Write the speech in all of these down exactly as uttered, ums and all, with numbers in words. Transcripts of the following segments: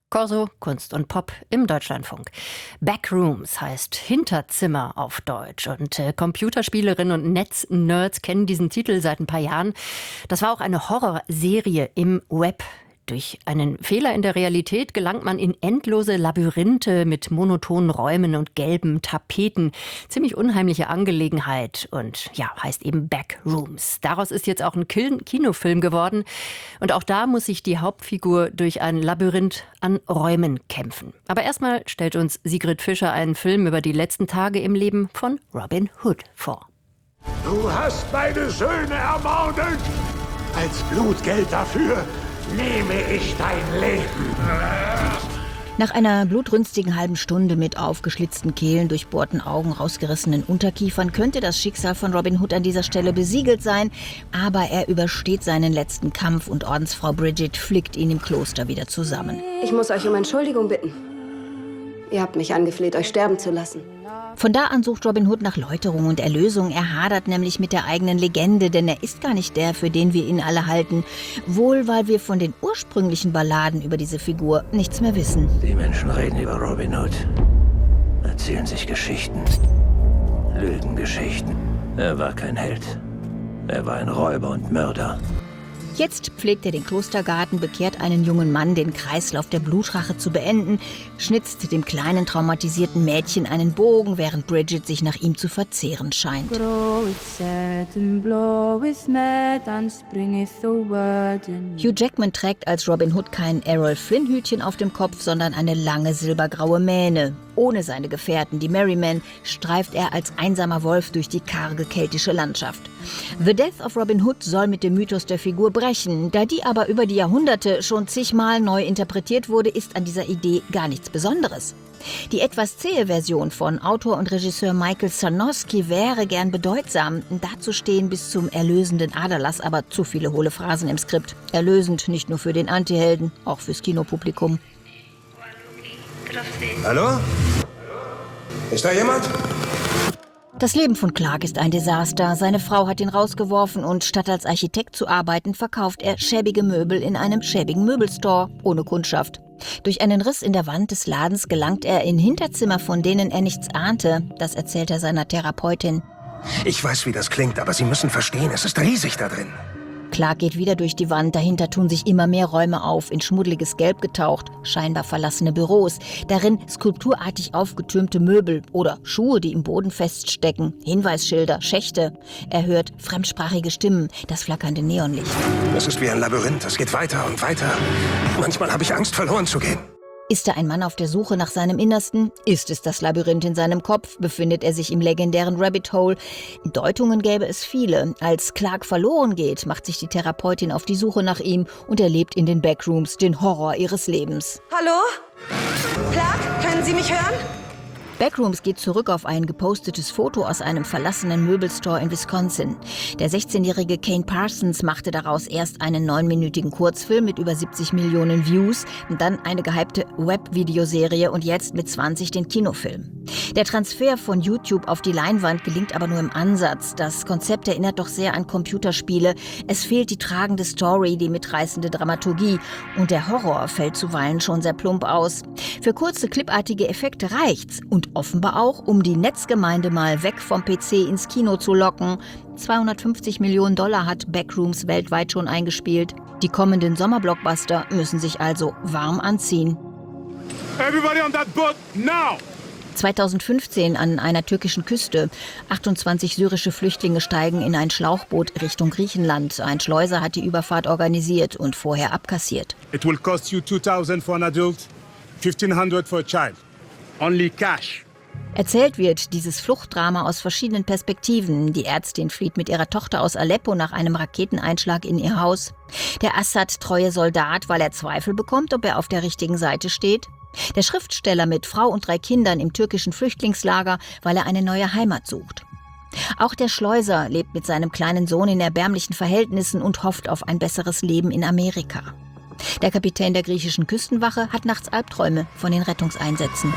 Corso, Kunst und Pop im Deutschlandfunk. Backrooms heißt Hinterzimmer auf Deutsch. Und äh, Computerspielerinnen und Netznerds kennen diesen Titel seit ein paar Jahren. Das war auch eine Horrorserie im Web. Durch einen Fehler in der Realität gelangt man in endlose Labyrinthe mit monotonen Räumen und gelben Tapeten. Ziemlich unheimliche Angelegenheit und ja, heißt eben Backrooms. Daraus ist jetzt auch ein Kinofilm geworden. Und auch da muss sich die Hauptfigur durch ein Labyrinth an Räumen kämpfen. Aber erstmal stellt uns Sigrid Fischer einen Film über die letzten Tage im Leben von Robin Hood vor. Du hast meine Söhne ermordet. Als Blutgeld dafür nehme ich dein Leben. Nach einer blutrünstigen halben Stunde mit aufgeschlitzten Kehlen, durchbohrten Augen, rausgerissenen Unterkiefern könnte das Schicksal von Robin Hood an dieser Stelle besiegelt sein. Aber er übersteht seinen letzten Kampf und Ordensfrau Bridget flickt ihn im Kloster wieder zusammen. Ich muss euch um Entschuldigung bitten. Ihr habt mich angefleht, euch sterben zu lassen. Von da an sucht Robin Hood nach Läuterung und Erlösung. Er hadert nämlich mit der eigenen Legende, denn er ist gar nicht der, für den wir ihn alle halten. Wohl, weil wir von den ursprünglichen Balladen über diese Figur nichts mehr wissen. Die Menschen reden über Robin Hood, erzählen sich Geschichten, Lügengeschichten. Er war kein Held. Er war ein Räuber und Mörder. Jetzt pflegt er den Klostergarten, bekehrt einen jungen Mann, den Kreislauf der Blutrache zu beenden, schnitzt dem kleinen traumatisierten Mädchen einen Bogen, während Bridget sich nach ihm zu verzehren scheint. Hugh Jackman trägt als Robin Hood kein Errol Flynn-Hütchen auf dem Kopf, sondern eine lange silbergraue Mähne. Ohne seine Gefährten, die Merrymen, streift er als einsamer Wolf durch die karge keltische Landschaft. The Death of Robin Hood soll mit dem Mythos der Figur brechen. Da die aber über die Jahrhunderte schon zigmal neu interpretiert wurde, ist an dieser Idee gar nichts Besonderes. Die etwas zähe Version von Autor und Regisseur Michael Sarnowski wäre gern bedeutsam. Dazu stehen bis zum erlösenden Aderlass aber zu viele hohle Phrasen im Skript. Erlösend nicht nur für den Antihelden, auch fürs Kinopublikum. Hallo? Ist da jemand? Das Leben von Clark ist ein Desaster. Seine Frau hat ihn rausgeworfen und statt als Architekt zu arbeiten, verkauft er schäbige Möbel in einem schäbigen Möbelstore ohne Kundschaft. Durch einen Riss in der Wand des Ladens gelangt er in Hinterzimmer, von denen er nichts ahnte. Das erzählt er seiner Therapeutin. Ich weiß, wie das klingt, aber Sie müssen verstehen, es ist riesig da drin. Clark geht wieder durch die Wand, dahinter tun sich immer mehr Räume auf, in schmuddeliges Gelb getaucht, scheinbar verlassene Büros, darin skulpturartig aufgetürmte Möbel oder Schuhe, die im Boden feststecken, Hinweisschilder, Schächte. Er hört fremdsprachige Stimmen, das flackernde Neonlicht. Das ist wie ein Labyrinth, es geht weiter und weiter. Manchmal habe ich Angst, verloren zu gehen. Ist er ein Mann auf der Suche nach seinem Innersten? Ist es das Labyrinth in seinem Kopf? Befindet er sich im legendären Rabbit Hole? Deutungen gäbe es viele. Als Clark verloren geht, macht sich die Therapeutin auf die Suche nach ihm und erlebt in den Backrooms den Horror ihres Lebens. Hallo? Clark, können Sie mich hören? Backrooms geht zurück auf ein gepostetes Foto aus einem verlassenen Möbelstore in Wisconsin. Der sechzehnjährige Kane Parsons machte daraus erst einen neunminütigen Kurzfilm mit über siebzig Millionen Views, dann eine gehypte Web-Videoserie und jetzt mit zwanzig den Kinofilm. Der Transfer von YouTube auf die Leinwand gelingt aber nur im Ansatz. Das Konzept erinnert doch sehr an Computerspiele. Es fehlt die tragende Story, die mitreißende Dramaturgie und der Horror fällt zuweilen schon sehr plump aus. Für kurze, clipartige Effekte reicht's und offenbar auch, um die Netzgemeinde mal weg vom P C ins Kino zu locken. zweihundertfünfzig Millionen Dollar hat Backrooms weltweit schon eingespielt. Die kommenden Sommerblockbuster müssen sich also warm anziehen. Everybody on that boat now! zweitausendfünfzehn an einer türkischen Küste. achtundzwanzig syrische Flüchtlinge steigen in ein Schlauchboot Richtung Griechenland. Ein Schleuser hat die Überfahrt organisiert und vorher abkassiert. It will cost you two thousand for an adult, fifteen hundred for a child. Only cash. Erzählt wird dieses Fluchtdrama aus verschiedenen Perspektiven. Die Ärztin flieht mit ihrer Tochter aus Aleppo nach einem Raketeneinschlag in ihr Haus. Der Assad-treue Soldat, weil er Zweifel bekommt, ob er auf der richtigen Seite steht. Der Schriftsteller mit Frau und drei Kindern im türkischen Flüchtlingslager, weil er eine neue Heimat sucht. Auch der Schleuser lebt mit seinem kleinen Sohn in erbärmlichen Verhältnissen und hofft auf ein besseres Leben in Amerika. Der Kapitän der griechischen Küstenwache hat nachts Albträume von den Rettungseinsätzen.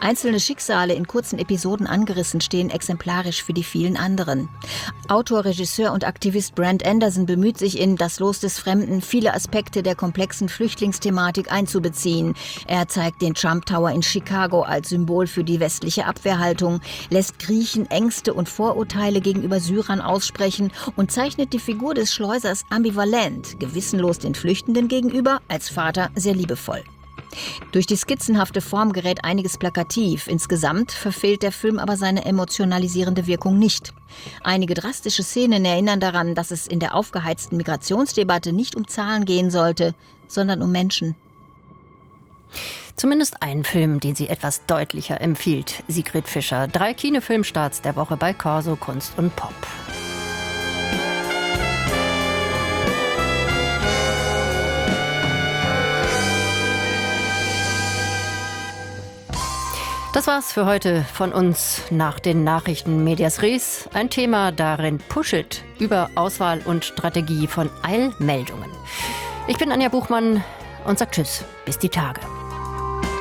Einzelne Schicksale in kurzen Episoden angerissen stehen exemplarisch für die vielen anderen. Autor, Regisseur und Aktivist Brent Anderson bemüht sich in Das Los des Fremden, viele Aspekte der komplexen Flüchtlingsthematik einzubeziehen. Er zeigt den Trump Tower in Chicago als Symbol für die westliche Abwehrhaltung, lässt Griechen Ängste und Vorurteile gegenüber Syrern aussprechen und zeichnet die Figur des Schleusers ambivalent, gewissenlos den Flüchtenden gegenüber, als Vater sehr liebevoll. Durch die skizzenhafte Form gerät einiges plakativ. Insgesamt verfehlt der Film aber seine emotionalisierende Wirkung nicht. Einige drastische Szenen erinnern daran, dass es in der aufgeheizten Migrationsdebatte nicht um Zahlen gehen sollte, sondern um Menschen. Zumindest ein Film, den sie etwas deutlicher empfiehlt. Sigrid Fischer. Drei Kinofilmstarts der Woche bei Corso Kunst und Pop. Das war's für heute von uns nach den Nachrichten Medias Res. Ein Thema darin Push-It über Auswahl und Strategie von Eilmeldungen. Ich bin Anja Buchmann und sage Tschüss, bis die Tage.